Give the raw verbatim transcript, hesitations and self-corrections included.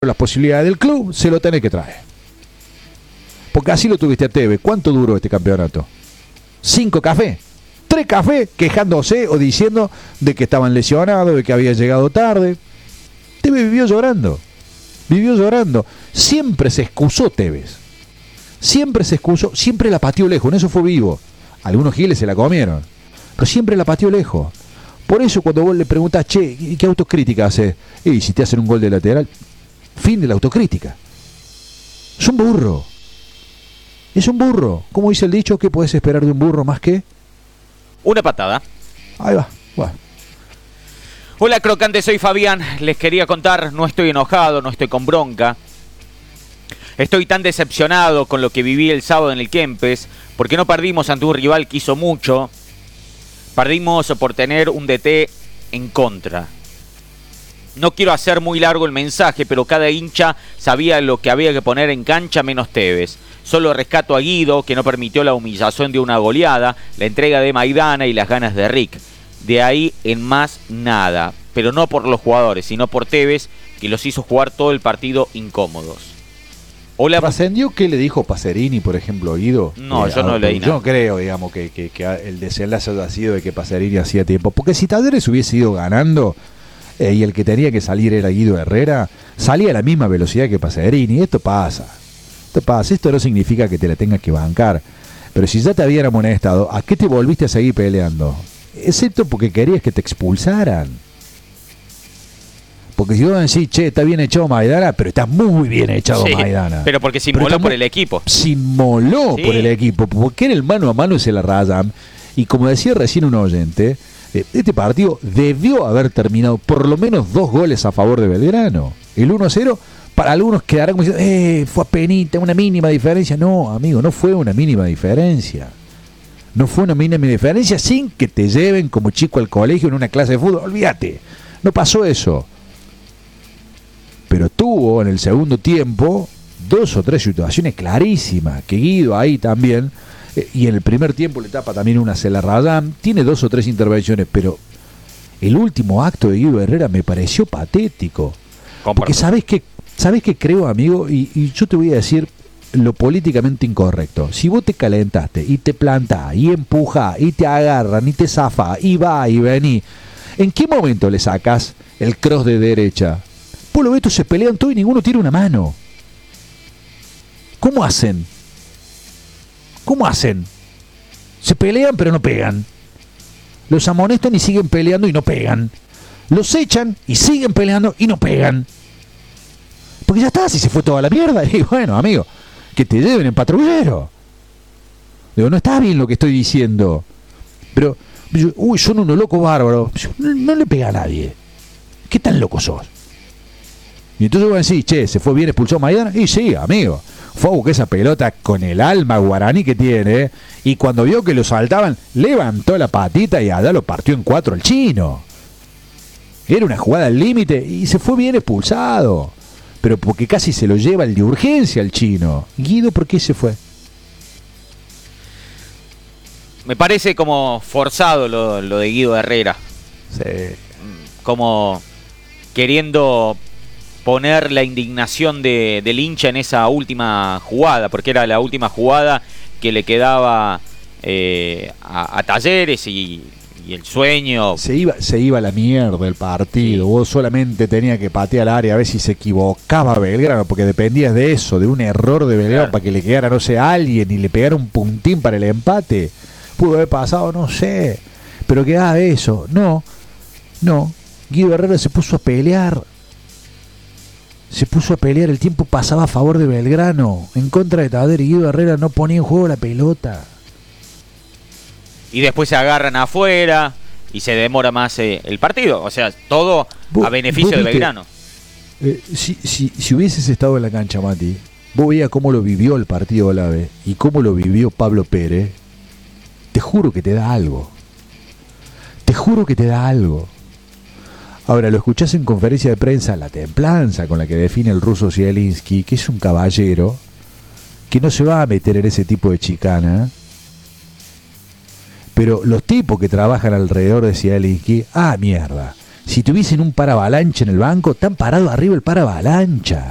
las posibilidades del club, se lo tenés que traer. Porque así lo tuviste a Tevez. ¿Cuánto duró este campeonato? Cinco cafés. Tres cafés quejándose o diciendo de que estaban lesionados, de que había llegado tarde. Tevez vivió llorando. Vivió llorando. Siempre se excusó Tevez. Siempre se excusó. Siempre la pateó lejos. En eso fue vivo. Algunos giles se la comieron. Pero siempre la pateó lejos. Por eso cuando vos le preguntás, che, ¿qué autocrítica haces? Y si te hacen un gol de lateral, fin de la autocrítica. Es un burro. Es un burro. ¿Cómo dice el dicho? ¿Qué podés esperar de un burro más que? Una patada. Ahí va. Bueno. Hola crocante, soy Fabián. Les quería contar, no estoy enojado, no estoy con bronca. Estoy tan decepcionado con lo que viví el sábado en el Kempes, porque no perdimos ante un rival que hizo mucho. Perdimos por tener un D T en contra. No quiero hacer muy largo el mensaje, pero cada hincha sabía lo que había que poner en cancha menos Tevez. Solo rescato a Guido, que no permitió la humillación de una goleada, la entrega de Maidana y las ganas de Rick. De ahí en más nada, pero no por los jugadores, sino por Tevez, que los hizo jugar todo el partido incómodos. Hola. ¿Trascendió qué le dijo Pacerini, por ejemplo, Guido? No, eh, yo no leí nada. Yo no creo, digamos, que, que, que el desenlace haya sido de que Pacerini hacía tiempo. Porque si Talleres hubiese ido ganando eh, y el que tenía que salir era Guido Herrera, salía a la misma velocidad que Pacerini. Esto pasa. Esto pasa. Esto no significa que te la tengas que bancar. Pero si ya te habían amonestado, ¿a qué te volviste a seguir peleando? Excepto porque querías que te expulsaran. Porque si vos decís, che, está bien echado Maidana, pero está muy bien echado sí, Maidana. Pero porque se inmoló por el equipo. Se inmoló sí. por el equipo, porque era el mano a mano y se la rayan. Y como decía recién un oyente, este partido debió haber terminado por lo menos dos goles a favor de Belgrano. El uno a cero, para algunos quedarán como diciendo, eh, fue a penita, una mínima diferencia. No, amigo, no fue una mínima diferencia. No fue una mínima diferencia sin que te lleven como chico al colegio en una clase de fútbol. Olvídate, no pasó eso. Pero tuvo en el segundo tiempo dos o tres situaciones clarísimas, que Guido ahí también, eh, y en el primer tiempo le tapa también una Celarrayán, tiene dos o tres intervenciones, pero el último acto de Guido Herrera me pareció patético. Comparto. Porque sabés que, sabés que creo, amigo, y, y yo te voy a decir lo políticamente incorrecto. Si vos te calentaste y te plantás y empujás y te agarran y te zafás y va y vení, ¿en qué momento le sacás el cross de derecha? Vos lo ves, estos se pelean todo y ninguno tira una mano. ¿Cómo hacen? ¿Cómo hacen? Se pelean pero no pegan. Los amonestan y siguen peleando y no pegan. Los echan y siguen peleando y no pegan. Porque ya está, si se fue toda la mierda. Y bueno, amigo, que te lleven en patrullero. Digo, no está bien lo que estoy diciendo. Pero, uy, son unos locos bárbaros. No, no le pega a nadie. ¿Qué tan locos sos? Y entonces vos decís, che, ¿se fue bien, expulsó a Maidana? Y sí, amigo, fue a buscar esa pelota con el alma guaraní que tiene, y cuando vio que lo saltaban, levantó la patita y allá lo partió en cuatro el chino. Era una jugada al límite y se fue bien expulsado. Pero porque casi se lo lleva el de urgencia el chino. Guido, ¿por qué se fue? Me parece como forzado lo, lo de Guido Herrera. Sí. Como queriendo poner la indignación de, del hincha en esa última jugada, porque era la última jugada que le quedaba eh, a, a Talleres y, y el sueño. Se iba, se iba a la mierda el partido. Sí. Vos solamente tenías que patear al área a ver si se equivocaba Belgrano, porque dependías de eso, de un error de Belgrano, claro, para que le quedara, no sé, a alguien y le pegara un puntín para el empate. Pudo haber pasado, no sé, pero quedaba eso. No, no. Guido Herrera se puso a pelear. Se puso a pelear, el tiempo pasaba a favor de Belgrano, en contra de Talleres, y Guido Herrera no ponía en juego la pelota. Y después se agarran afuera y se demora más eh, el partido. O sea, todo vos, a beneficio de Belgrano. Eh, si, si, si hubieses estado en la cancha, Mati, vos veías cómo lo vivió el partido Olave y cómo lo vivió Pablo Pérez. Te juro que te da algo. Te juro que te da algo. Ahora, lo escuchás en conferencia de prensa, la templanza con la que define el ruso Zielinski, que es un caballero, que no se va a meter en ese tipo de chicana. Pero los tipos que trabajan alrededor de Zielinski, ah, mierda, si tuviesen un paravalancha en el banco, están parados arriba el paravalancha.